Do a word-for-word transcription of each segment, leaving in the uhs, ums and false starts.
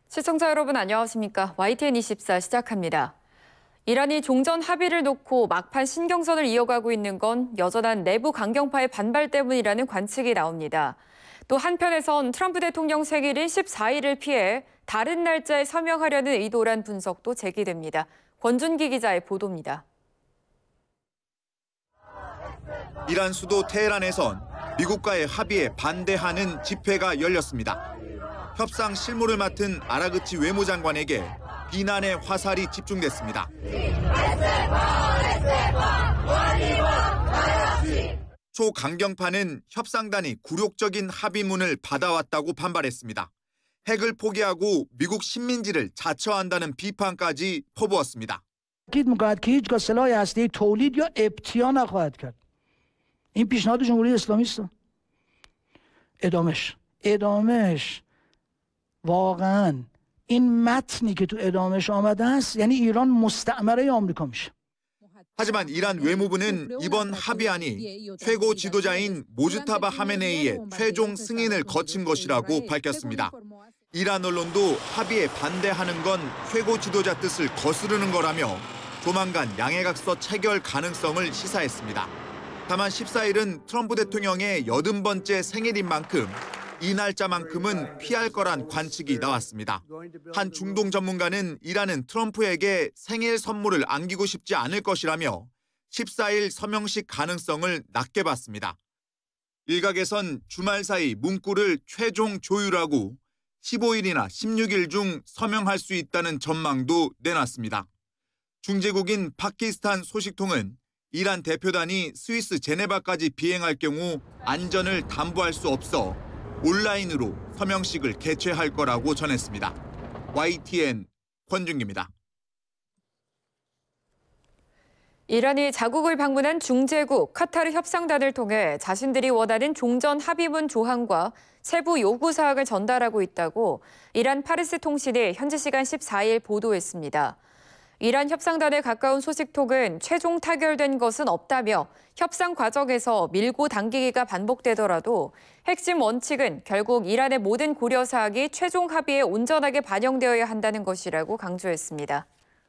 시청자 여러분 안녕하십니까? 와이티엔 이십사 시작합니다. 이란이 종전 합의를 놓고 막판 신경전을 이어가고 있는 건 여전한 내부 강경파의 반발 때문이라는 관측이 나옵니다. 또 한편에선 트럼프 대통령 생일인 십사 일을 피해 다른 날짜에 서명하려는 의도란 분석도 제기됩니다. 권준기 기자의 보도입니다. 이란 수도 테헤란에선 미국과의 합의에 반대하는 집회가 열렸습니다. 협상 실무를 맡은 아라그치 외무장관에게 비난의 화살이 집중됐습니다. 초강경파는 협상단이 굴욕적인 합의문을 받아왔다고 반발했습니다. 핵을 포기하고 미국 식민지를 자처한다는 비판까지 퍼부었습니다. این پیشنهاد جمهوری اسلامی است. ادامش ادامش واقعا این متنی که تو ادامش آمده است یعنی ایران مستعمره آمریکا میشه. 하지만 이란 외무부는 이번 합의안이 최고 지도자인 모주타바 하메네이의 최종 승인을 거친 것이라고 밝혔습니다. 이란 언론도 합의에 반대하는 건 최고 지도자 뜻을 거스르는 거라며 조만간 양해각서 체결 가능성을 시사했습니다. 다만 십사 일은 트럼프 대통령의 여든 번째 생일인 만큼 이 날짜만큼은 피할 거란 관측이 나왔습니다. 한 중동 전문가는 이란은 트럼프에게 생일 선물을 안기고 싶지 않을 것이라며 십사 일 서명식 가능성을 낮게 봤습니다. 일각에선 주말 사이 문구를 최종 조율하고 십오 일이나 십육 일 중 서명할 수 있다는 전망도 내놨습니다. 중재국인 파키스탄 소식통은 이란 대표단이 스위스 제네바까지 비행할 경우 안전을 담보할 수 없어 온라인으로 서명식을 개최할 거라고 전했습니다. 와이티엔 권준기입니다. 이란이 자국을 방문한 중재국 카타르 협상단을 통해 자신들이 원하는 종전 합의문 조항과 세부 요구 사항을 전달하고 있다고 이란 파르스 통신이 현지 시간 십사 일 보도했습니다. 이란 협상단에 가까운 소식통은 최종 타결된 것은 없다며 협상 과정에서 밀고 당기기가 반복되더라도 핵심 원칙은 결국 이란의 모든 고려 사항이 최종 합의에 온전하게 반영되어야 한다는 것이라고 강조했습니다.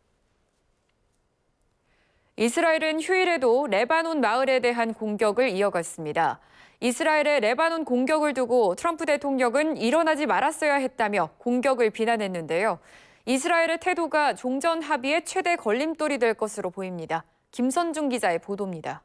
이스라엘은 휴일에도 레바논 마을에 대한 공격을 이어갔습니다. 이스라엘의 레바논 공격을 두고 트럼프 대통령은 일어나지 말았어야 했다며 공격을 비난했는데요. 이스라엘의 태도가 종전 합의의 최대 걸림돌이 될 것으로 보입니다. 김선중 기자의 보도입니다.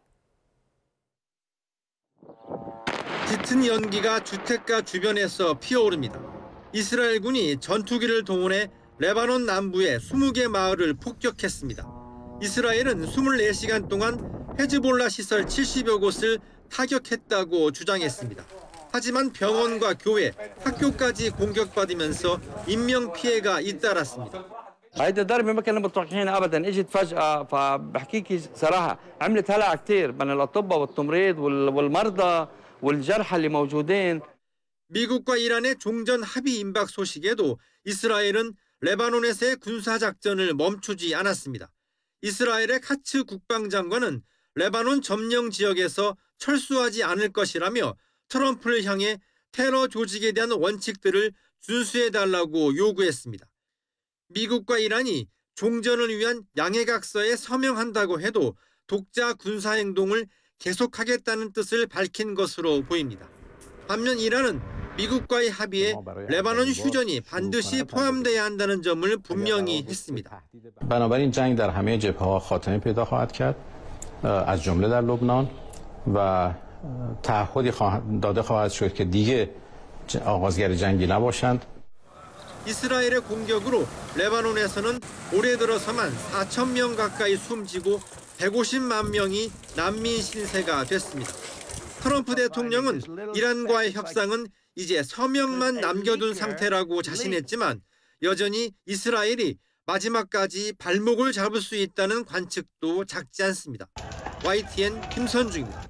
짙은 연기가 주택가 주변에서 피어오릅니다. 이스라엘군이 전투기를 동원해 레바논 남부의 스무 개 마을을 폭격했습니다. 이스라엘은 이십사 시간 동안 헤즈볼라 시설 칠십여 곳을 타격했다고 주장했습니다. 하지만 병원과 교회, 학교까지 공격받으면서 인명피해가 잇따랐습니다. هيدا الضربة ما كنا متوقعين ابدا اجت فجأة فبحكيكي صراحة عملت هلع كثير بين الاطباء والتمريض والمرضى والجرحى اللي موجودين. 미국과 이란의 종전 합의 임박 소식에도 이스라엘은 레바논에서의 군사 작전을 멈추지 않았습니다. 이스라엘의 카츠 국방장관은 레바논 점령 지역에서 철수하지 않을 것이라며 트럼프를 향해 테러 조직에 대한 원칙들을 준수해달라고 요구했습니다. 미국과 이란이 종전을 위한 양해각서에 서명한다고 해도 독자 군사행동을 계속하겠다는 뜻을 밝힌 것으로 보입니다. 반면 이란은 미국과의 합의에 레바논 휴전이 반드시 포함돼야 한다는 점을 분명히 했습니다. بنابراین جنگ در همه جبهه‌ها خاتمه پیدا خواهد کرد از جمله در لبنان و تعهدی داده خواهد شد که دیگه آغازگر جنگی نباشند. 이스라엘의 공격으로 레바논에서는 올해 들어서만 사천 명 가까이 숨지고 백오십만 명이 난민 신세가 됐습니다. 트럼프 대통령은 이란과의 협상은 이제 서명만 남겨둔 상태라고 자신했지만 여전히 이스라엘이 마지막까지 발목을 잡을 수 있다는 관측도 작지 않습니다. 와이티엔 김선중입니다.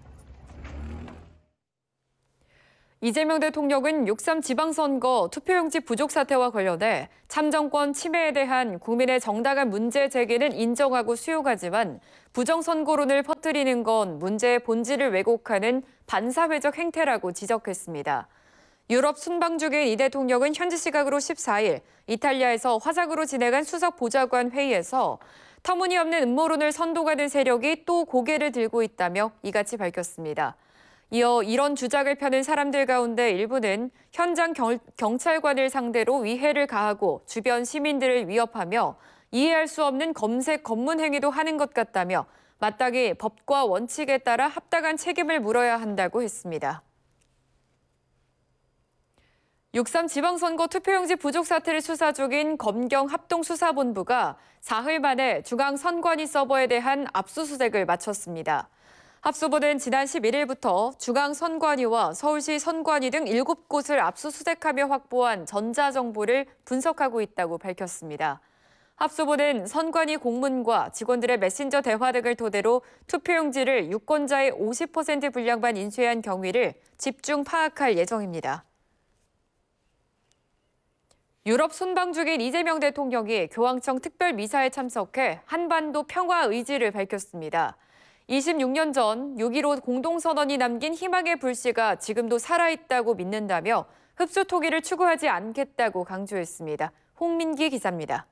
이재명 대통령은 육삼 지방선거 투표용지 부족 사태와 관련해 참정권 침해에 대한 국민의 정당한 문제 제기는 인정하고 수용하지만 부정선거론을 퍼뜨리는 건 문제의 본질을 왜곡하는 반사회적 행태라고 지적했습니다. 유럽 순방 중인 이 대통령은 현지 시각으로 십사 일 이탈리아에서 화상으로 진행한 수석 보좌관 회의에서 터무니없는 음모론을 선동하는 세력이 또 고개를 들고 있다며 이같이 밝혔습니다. 이어 이런 주장을 펴는 사람들 가운데 일부는 현장 경, 경찰관을 상대로 위해를 가하고 주변 시민들을 위협하며 이해할 수 없는 검색 검문 행위도 하는 것 같다며 마땅히 법과 원칙에 따라 합당한 책임을 물어야 한다고 했습니다. 육삼 지방선거 투표용지 부족 사태를 수사 중인 검경 합동수사본부가 사흘 만에 중앙선관위 서버에 대한 압수수색을 마쳤습니다. 합수부는 지난 십일 일부터 중앙선관위와 서울시 선관위 등 일곱 곳을 압수수색하며 확보한 전자정보를 분석하고 있다고 밝혔습니다. 합수부는 선관위 공문과 직원들의 메신저 대화 등을 토대로 투표용지를 유권자의 오십 퍼센트 분량만 인쇄한 경위를 집중 파악할 예정입니다. 유럽 순방 중인 이재명 대통령이 교황청 특별미사에 참석해 한반도 평화 의지를 밝혔습니다. 이십육 년 전 육 일오 공동선언이 남긴 희망의 불씨가 지금도 살아있다고 믿는다며 흡수 통일을 추구하지 않겠다고 강조했습니다. 홍민기 기자입니다.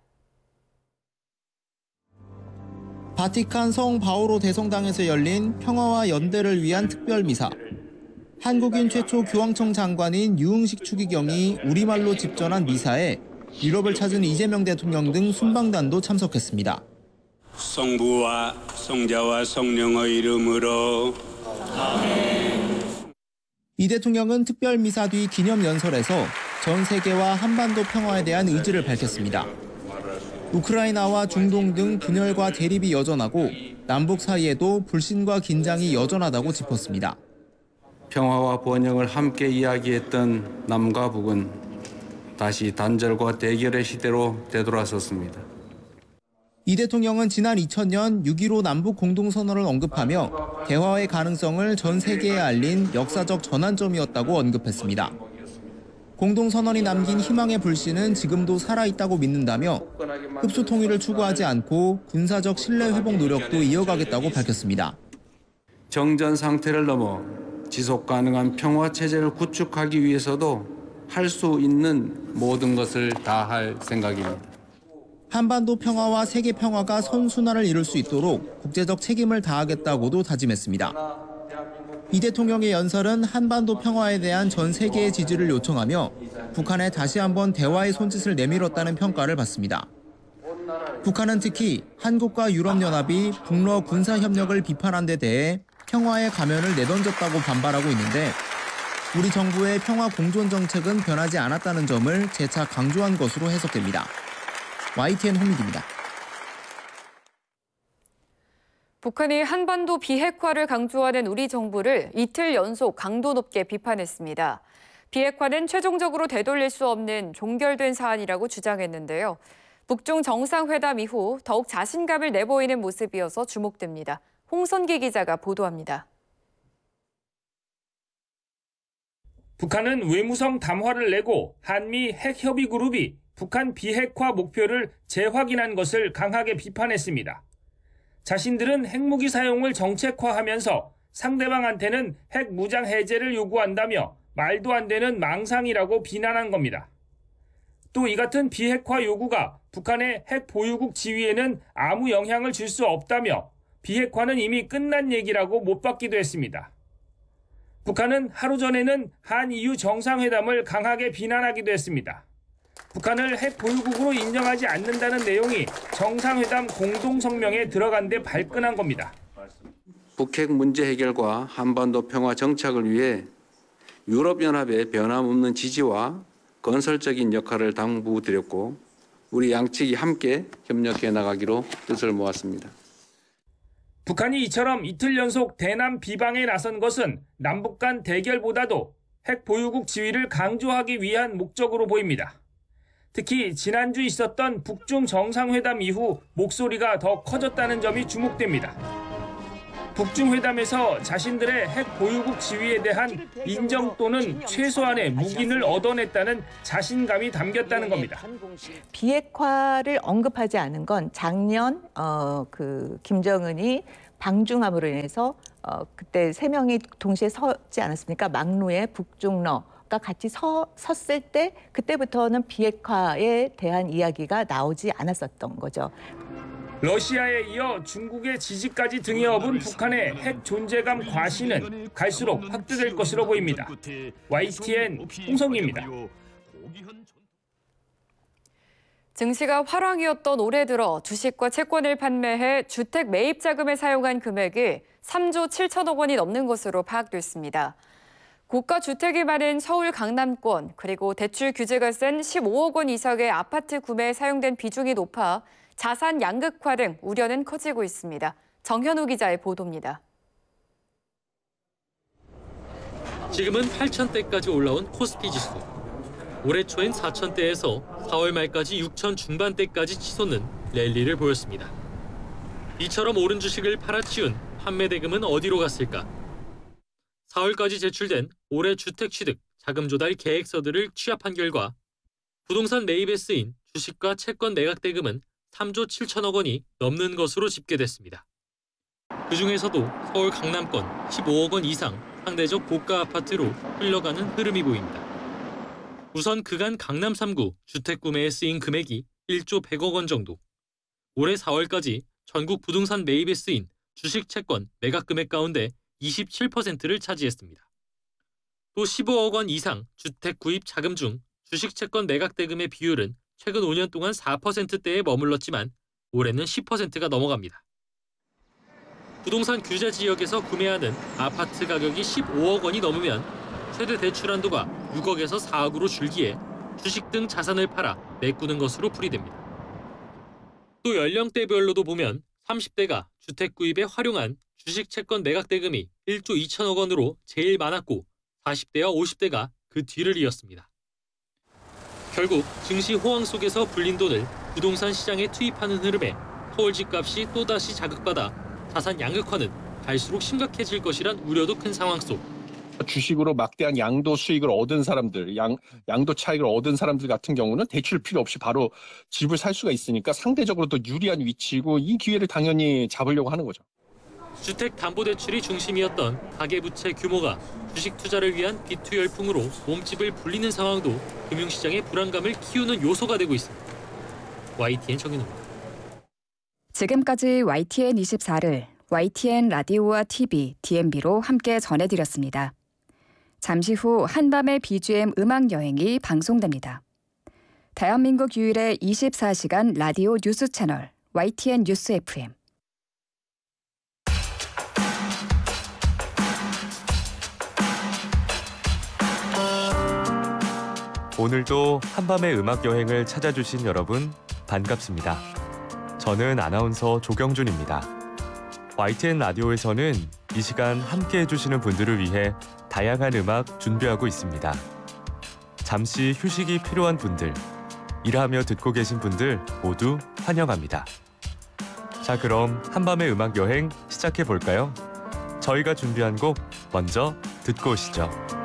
바티칸 성 바오로 대성당에서 열린 평화와 연대를 위한 특별미사. 한국인 최초 교황청 장관인 유흥식 추기경이 우리말로 집전한 미사에 유럽을 찾은 이재명 대통령 등 순방단도 참석했습니다. 성부와 성자와 성령의 이름으로 아멘. 이 대통령은 특별미사 뒤 기념연설에서 전 세계와 한반도 평화에 대한 의지를 밝혔습니다. 우크라이나와 중동 등 분열과 대립이 여전하고 남북 사이에도 불신과 긴장이 여전하다고 짚었습니다. 평화와 번영을 함께 이야기했던 남과 북은 다시 단절과 대결의 시대로 되돌아섰습니다. 이 대통령은 지난 이천 년 육 일오 남북 공동선언을 언급하며 대화의 가능성을 전 세계에 알린 역사적 전환점이었다고 언급했습니다. 공동선언이 남긴 희망의 불씨는 지금도 살아있다고 믿는다며 흡수 통일을 추구하지 않고 군사적 신뢰 회복 노력도 이어가겠다고 밝혔습니다. 정전 상태를 넘어 지속 가능한 평화 체제를 구축하기 위해서도 할 수 있는 모든 것을 다할 생각입니다. 한반도 평화와 세계 평화가 선순환을 이룰 수 있도록 국제적 책임을 다하겠다고도 다짐했습니다. 이 대통령의 연설은 한반도 평화에 대한 전 세계의 지지를 요청하며 북한에 다시 한번 대화의 손짓을 내밀었다는 평가를 받습니다. 북한은 특히 한국과 유럽연합이 북러 군사협력을 비판한 데 대해 평화의 가면을 내던졌다고 반발하고 있는데 우리 정부의 평화 공존 정책은 변하지 않았다는 점을 재차 강조한 것으로 해석됩니다. 와이티엔 홍민기입니다. 북한이 한반도 비핵화를 강조하는 우리 정부를 이틀 연속 강도 높게 비판했습니다. 비핵화는 최종적으로 되돌릴 수 없는 종결된 사안이라고 주장했는데요. 북중 정상회담 이후 더욱 자신감을 내보이는 모습이어서 주목됩니다. 홍선기 기자가 보도합니다. 북한은 외무성 담화를 내고 한미 핵협의그룹이 북한 비핵화 목표를 재확인한 것을 강하게 비판했습니다. 자신들은 핵무기 사용을 정책화하면서 상대방한테는 핵 무장 해제를 요구한다며 말도 안 되는 망상이라고 비난한 겁니다. 또 이 같은 비핵화 요구가 북한의 핵 보유국 지위에는 아무 영향을 줄 수 없다며 비핵화는 이미 끝난 얘기라고 못 받기도 했습니다. 북한은 하루 전에는 한이유 정상회담을 강하게 비난하기도 했습니다. 북한을 핵 보유국으로 인정하지 않는다는 내용이 정상회담 공동성명에 들어간 데 발끈한 겁니다. 북핵 문제 해결과 한반도 평화 정착을 위해 유럽연합의 변함없는 지지와 건설적인 역할을 당부드렸고 우리 양측이 함께 협력해 나가기로 뜻을 모았습니다. 북한이 이처럼 이틀 연속 대남 비방에 나선 것은 남북 간 대결보다도 핵 보유국 지위를 강조하기 위한 목적으로 보입니다. 특히 지난주 있었던 북중 정상회담 이후 목소리가 더 커졌다는 점이 주목됩니다. 북중 회담에서 자신들의 핵 보유국 지위에 대한 인정 또는 최소한의 묵인을 얻어냈다는 자신감이 담겼다는 겁니다. 비핵화를 언급하지 않은 건 작년 어, 그 김정은이 방중함으로 인해서 어, 그때 세 명이 동시에 서지 않았습니까? 막루에 북중러 세력과 같이 서, 섰을 때 그때부터는 비핵화에 대한 이야기가 나오지 않았었던 거죠. 러시아에 이어 중국의 지지까지 등에 업은 북한의 핵 존재감 과시는 갈수록 확대될 것으로 보입니다. 와이티엔 홍성기입니다. 증시가 화랑이었던 올해 들어 주식과 채권을 판매해 주택 매입 자금에 사용한 금액이 삼조 칠천억 원이 넘는 것으로 파악됐습니다. 고가 주택이 많은 서울 강남권 그리고 대출 규제가 센 십오억 원 이상의 아파트 구매에 사용된 비중이 높아 자산 양극화 등 우려는 커지고 있습니다. 정현우 기자의 보도입니다. 지금은 팔천대까지 올라온 코스피 지수. 올해 초엔 사천대에서 사월 말까지 육천 중반대까지 치솟는 랠리를 보였습니다. 이처럼 오른 주식을 팔아치운 판매 대금은 어디로 갔을까? 사월까지 제출된 올해 주택 취득, 자금 조달 계획서들을 취합한 결과 부동산 매입에 쓰인 주식과 채권 매각 대금은 삼조 칠천억 원이 넘는 것으로 집계됐습니다. 그중에서도 서울 강남권 십오억 원 이상 상대적 고가 아파트로 흘러가는 흐름이 보입니다. 우선 그간 강남 삼 구 주택 구매에 쓰인 금액이 일조 백억 원 정도. 올해 사월까지 전국 부동산 매입에 쓰인 주식 채권 매각 금액 가운데 이십칠 퍼센트를 차지했습니다. 또 십오억 원 이상 주택 구입 자금 중 주식 채권 매각 대금의 비율은 최근 오 년 동안 사 퍼센트대에 머물렀지만 올해는 십 퍼센트가 넘어갑니다. 부동산 규제 지역에서 구매하는 아파트 가격이 십오억 원이 넘으면 최대 대출 한도가 육억에서 사억으로 줄기에 주식 등 자산을 팔아 메꾸는 것으로 풀이됩니다. 또 연령대별로도 보면 삼십 대가 주택 구입에 활용한 주식 채권 매각 대금이 일조 이천억 원으로 제일 많았고 사십 대와 오십 대가 그 뒤를 이었습니다. 결국 증시 호황 속에서 불린 돈을 부동산 시장에 투입하는 흐름에 서울 집값이 또다시 자극받아 자산 양극화는 갈수록 심각해질 것이란 우려도 큰 상황 속 주식으로 막대한 양도 수익을 얻은 사람들, 양, 양도 차익을 얻은 사람들 같은 경우는 대출 필요 없이 바로 집을 살 수가 있으니까 상대적으로 더 유리한 위치이고 이 기회를 당연히 잡으려고 하는 거죠. 주택담보대출이 중심이었던 가계부채 규모가 주식 투자를 위한 비투 열풍으로 몸집을 불리는 상황도 금융시장의 불안감을 키우는 요소가 되고 있습니다. 와이티엔 정윤호입니다. 지금까지 와이티엔 이십사를 와이티엔 라디오와 티비, 디엠비로 함께 전해드렸습니다. 잠시 후 한밤의 비지엠 음악여행이 방송됩니다. 대한민국 유일의 이십사 시간 라디오 뉴스 채널 와이티엔 뉴스 에프엠. 오늘도 한밤의 음악여행을 찾아주신 여러분 반갑습니다. 저는 아나운서 조경준입니다. 와이티엔 라디오에서는 이 시간 함께 해주시는 분들을 위해 다양한 음악 준비하고 있습니다. 잠시 휴식이 필요한 분들, 일하며 듣고 계신 분들 모두 환영합니다. 자, 그럼 한밤의 음악 여행 시작해 볼까요? 저희가 준비한 곡 먼저 듣고 오시죠.